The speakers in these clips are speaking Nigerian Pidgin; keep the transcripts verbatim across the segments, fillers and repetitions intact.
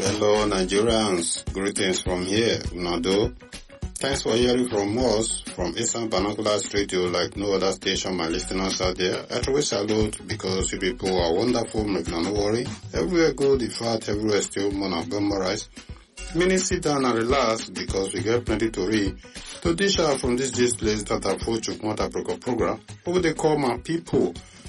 Hello Nigerians, greetings from here, Nado. Thanks for hearing from us from Eastern Binoculars Radio like no other station, my listeners out there. I truly salute because you people are wonderful, make no worry. Everywhere good, in fact, everywhere still more than memorize. Meaning sit down and relax because we get plenty to read. To dish out from this this place that I for Chukwumata program, who they call my people.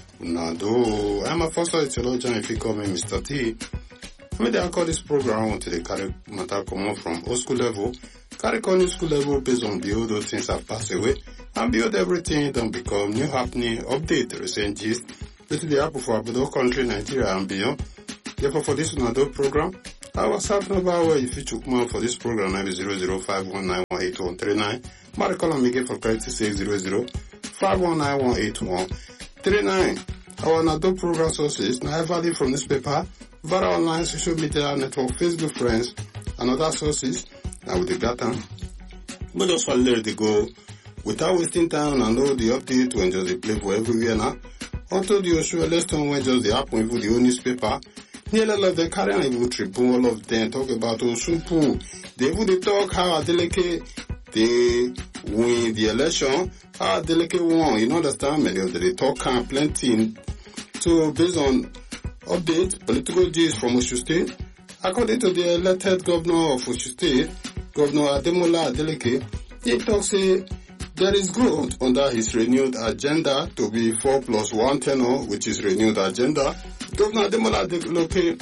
Nado, I'm a first theologian if you call me Mister T. Maybe I call this program until they carry matter come up from old school level, carry on new school level based on the old things have passed away, and build everything don't become new happening, update recent gist, this is the apple for our country, Nigeria and beyond. Therefore for this Nado program, our WhatsApp number where you feature come for this program nine zero zero five one nine one eight one three nine. My call and make it for credit six zero zero five one nine one eight one three nine. Our Nado program sources now value from newspaper, via online social media network, Facebook friends, and other sources. Now with the data, but just want to let it go without wasting time and know the update when just they play for everywhere now. Until the usual lesson when just the app when the old newspaper. Nearly all of them carry an evil tribune, all of them talk about Osunpu. They even they talk how Adeleke they win the election, how Adeleke won. You know understand many of them they talk kind plenty. So based on update, political gist from Osun State, according to the elected governor of Osun State, Governor Ademola Adeleke, he talks say there is growth under his renewed agenda to be four plus one tenor, which is renewed agenda. Governor Ademola Adeleke,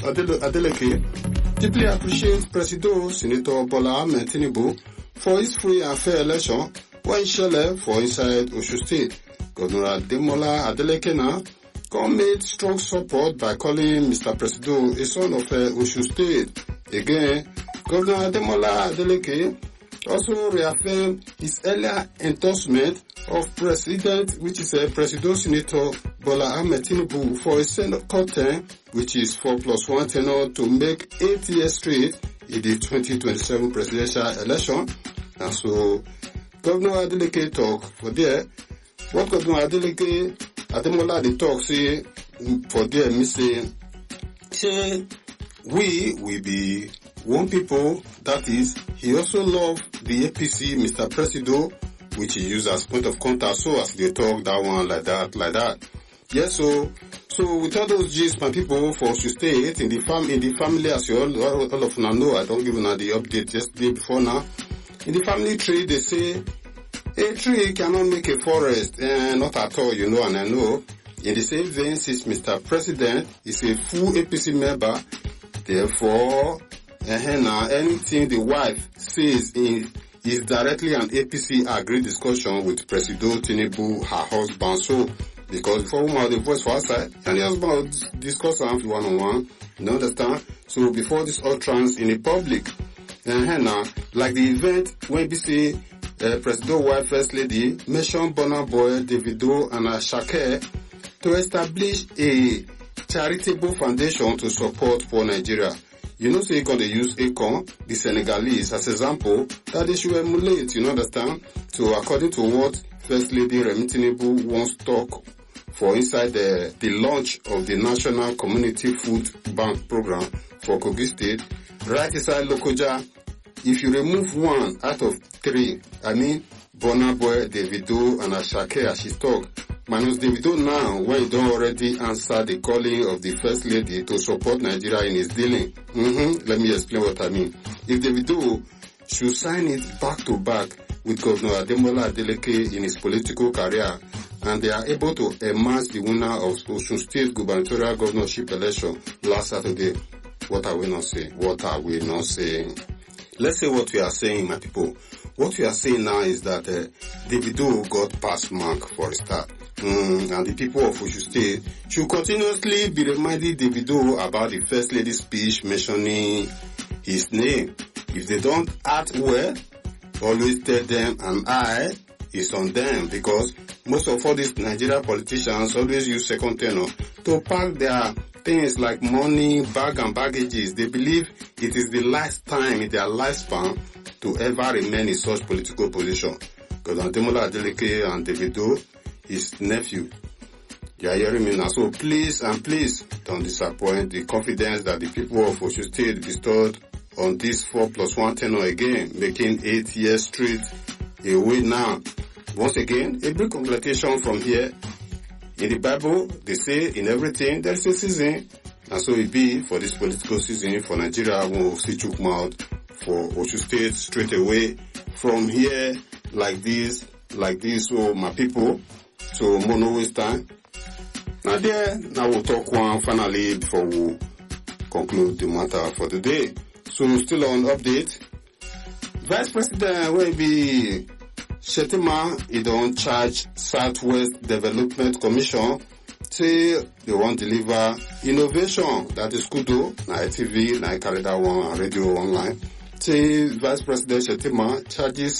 Adeleke deeply appreciates Presido Senator Bola Ahmed Tinubu for his free and fair election when Shele for inside Osun State. Governor Ademola Adeleke now made strong support by calling Mister Presido a son of uh, Osun State. Again, Governor Ademola Adeleke also reaffirmed his earlier endorsement of President, which is a uh, Presido Senator Bola Ahmed Tinubu for a Senate term, which is four plus one tenor to make eight years straight in the twenty twenty-seven presidential election. And so, Governor Adeleke talk for there. What Governor Adeleke Ademola the talk say for there me say say we will be one people, that is he also love the A P C Mister Presido, which he used as point of contact, so as they talk that one like that, like that. Yes, so so with all those G's my people for Osun State in the fam in the family as you all, all, all of you know, I don't give you the update yesterday before now. In the family tree they say a tree cannot make a forest, uh, not at all, you know, and I know. In the same vein, since Mister President is a full A P C member, therefore, uh, now anything the wife says in, is directly an A P C agreed discussion with Presido Tinubu, her husband. So, because before woman the voice for outside, and the husband will discuss something one on one, you understand? So before this utterance in the public, uh, now, like the event when we say, Uh, Presido wife First Lady mentioned Burna Boy, Davido and Asake to establish a charitable foundation to support poor Nigeria. You know, so you're going to use Akon, the Senegalese, as example that they should emulate, you know, understand? So according to what First Lady Remi Tinubu wants to talk for inside the, the launch of the National Community Food Bank Program for Kogi State, right inside Lokoja, if you remove one out of three, I mean, Burna Boy, Davido, and Asake as she talk, minus Davido now, when he don't already answer the calling of the First Lady to support Nigeria in his dealing. Mm-hmm. Let me explain what I mean. If Davido should sign it back to back with Governor Ademola Adeleke in his political career, and they are able to emerge the winner of Osun State gubernatorial governorship election last Saturday, what are we not saying? What are we not saying? Let's say what we are saying, my people. What we are saying now is that uh, Davido got pass mark for a start. Mm, and the people of Osun State should continuously be reminding Davido about the First Lady's speech mentioning his name. If they don't act well, always tell them an eye is on them, because most of all these Nigerian politicians always use second tenor to pack their things like money, bag and baggages. They believe it is the last time in their lifespan to ever remain in such political position. Because Ademola Adeleke and Davido, his nephew, You are hearing me now. So please and please don't disappoint the confidence that the people of Osun State bestowed on this four plus one tenure again, making eight years straight away now. Once again, a big congratulation from here. In the Bible, they say in everything there is a season. And so it be for this political season for Nigeria. We will see chook mouth for Osun State straight away from here like this, like this. So my people, so more no waste time. Now there, now we'll talk one finally before we conclude the matter for the day. So still on update. Vice President will be Shettima, he don't charge Southwest Development Commission. Say they want to deliver innovation. That is good though. Na T V, na carry that one, radio online. Say Vice President Shettima charges